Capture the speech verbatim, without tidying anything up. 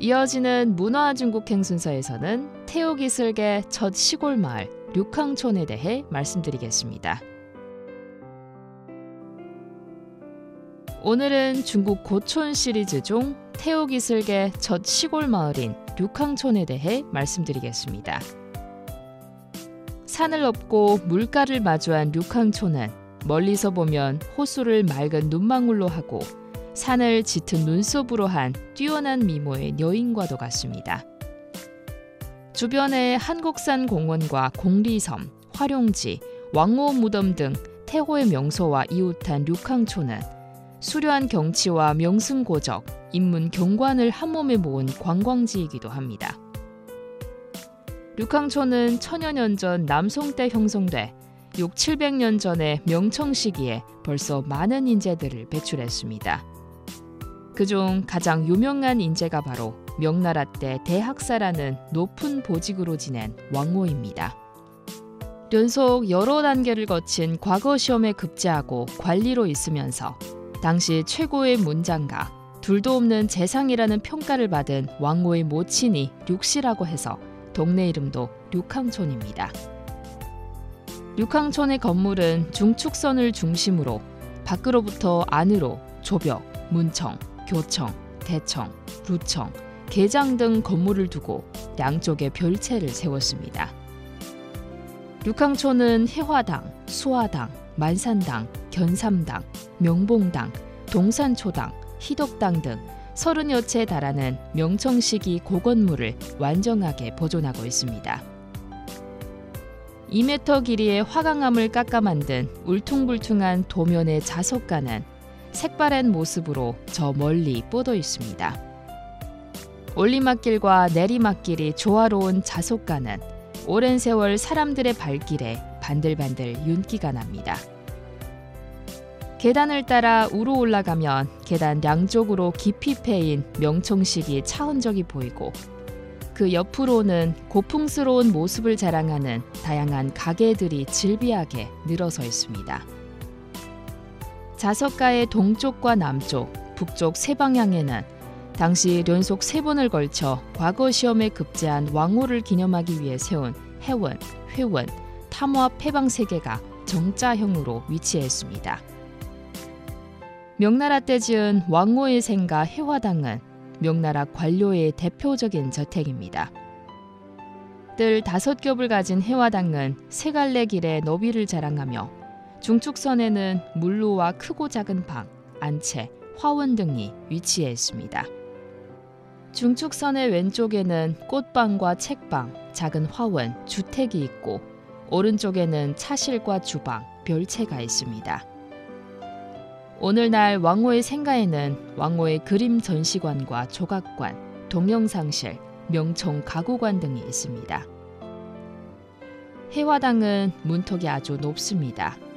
이어지는 문화중국행 순서에서는 태옥이슬계 첫 시골 마을 륙항촌에 대해 말씀드리겠습니다. 오늘은 중국 고촌 시리즈 중 태옥이슬계 첫 시골 마을인 륙항촌에 대해 말씀드리겠습니다. 산을 넘고 물가를 마주한 륙항촌은 멀리서 보면 호수를 맑은 눈망울로 하고 산을 짙은 눈썹으로 한 뛰어난 미모의 여인과도 같습니다. 주변에 한국산 공원과 공리섬, 화룡지, 왕호 무덤 등 태호의 명소와 이웃한 륙항촌은 수려한 경치와 명승고적, 인문 경관을 한몸에 모은 관광지이기도 합니다. 륙항촌은 천여 년 전 남송 때 형성돼 육, 칠백 년 전의 명청 시기에 벌써 많은 인재들을 배출했습니다. 그중 가장 유명한 인재가 바로 명나라 때 대학사라는 높은 보직으로 지낸 왕호입니다. 연속 여러 단계를 거친 과거 시험에 급제하고 관리로 있으면서 당시 최고의 문장가, 둘도 없는 재상이라는 평가를 받은 왕호의 모친이 륙씨라고 해서 동네 이름도 륙항촌입니다. 륙항촌의 건물은 중축선을 중심으로 밖으로부터 안으로 조벽, 문청, 교청, 대청, 루청, 개장 등 건물을 두고 양쪽에 별채를 세웠습니다. 륙항촌은 해화당, 수화당, 만산당, 견삼당, 명봉당, 동산초당, 희덕당 등 서른여 채에 달하는 명청 시기 고건물을 완전하게 보존하고 있습니다. 이 미터 길이의 화강암을 깎아 만든 울퉁불퉁한 도면의 자석가는 색바랜 모습으로 저 멀리 뻗어 있습니다. 올리막길과 내리막길이 조화로운 자석가는 오랜 세월 사람들의 발길에 반들반들 윤기가 납니다. 계단을 따라 우로 올라가면 계단 양쪽으로 깊이 패인 명청시기 차은적이 보이고 그 옆으로는 고풍스러운 모습을 자랑하는 다양한 가게들이 질비하게 늘어서 있습니다. 자석가의 동쪽과 남쪽, 북쪽 세 방향에는 당시 연속 세 번을 걸쳐 과거 시험에 급제한 왕호를 기념하기 위해 세운 해원, 회원, 탐화 폐방 세 개가 정자형으로 위치했습니다. 명나라 때 지은 왕호의 생가 해화당은 명나라 관료의 대표적인 저택입니다. 뜰 다섯 겹을 가진 해화당은 세 갈래 길의 너비를 자랑하며 중축선에는 물루와 크고 작은 방, 안채, 화원 등이 위치해 있습니다. 중축선의 왼쪽에는 꽃방과 책방, 작은 화원, 주택이 있고 오른쪽에는 차실과 주방, 별채가 있습니다. 오늘날 왕호의 생가에는 왕호의 그림 전시관과 조각관, 동영상실, 명청 가구관 등이 있습니다. 해화당은 문턱이 아주 높습니다.